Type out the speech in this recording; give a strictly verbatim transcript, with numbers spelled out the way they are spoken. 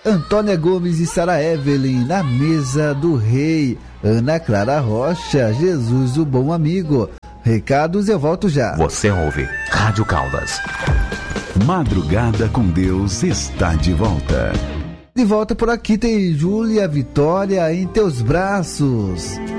Antônia Gomes e Sara Evelyn na mesa do rei. Ana Clara Rocha, Jesus o bom amigo. Recados, eu volto já. Você ouve Rádio Caldas. Madrugada com Deus está de volta. De volta por aqui tem Júlia Vitória em teus braços.